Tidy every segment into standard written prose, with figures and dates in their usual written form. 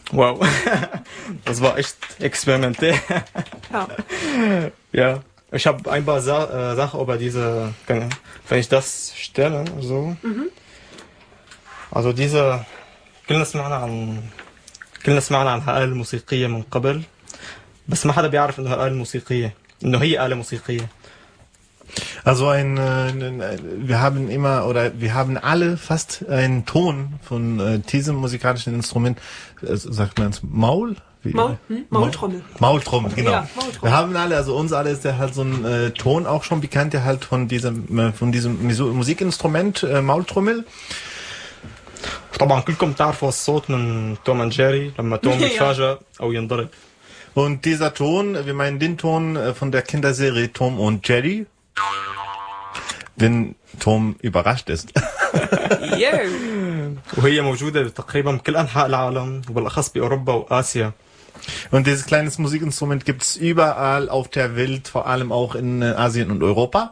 Wow. Das war echt experimentell. Ja. Ja. Ich habe ein paar Sachen über diese, wenn ich das stelle, so. Also diese, كلنا سمعنا عن الآلة الموسيقية من قبل، بس ما حدا بيعرف إنه الآلة الموسيقية، إنه هي آلة موسيقية. Also wir haben alle fast einen Ton von diesem musikalischen Instrument, sagt man es Maultrommel. Maultrommel, genau. Ja, Maultrommel. Wir haben alle, also uns alle ist der halt so ein Ton auch schon bekannt, der halt von diesem Musikinstrument Maultrommel. طبعا كلكم تعرفوا الصوت من توم اند جيري لما توم يتفاجأ أو ينضرب. Und dieser Ton, wir meinen den Ton von der Kinderserie Tom und Jerry, wenn Tom überrascht ist. وهي موجودة تقريبا بكل أنحاء العالم وبالأخص بأوروبا وآسيا. Und dieses kleine Musikinstrument gibt es überall auf der Welt, vor allem auch in Asien und Europa.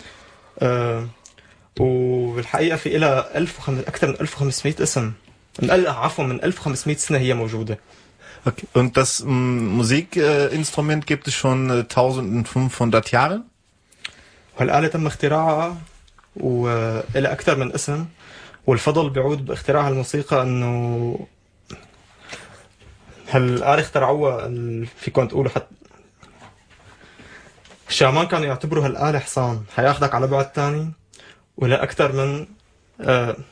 والحقيقة في إلى أكثر من 1500 اسم. من 1500 سنة هي موجودة. Okay. Und das Musikinstrument gibt es schon 1500 Jahre. والآلة تم اختراعها وإلى أكثر من اسم، والفضل بيعود باختراع الموسيقى إنه هالآلة اخترعوها فيكم تقولوا حتى الشامان كانوا يعتبروا هالآلة حصان حياخدك على بعد تاني ولا أكثر من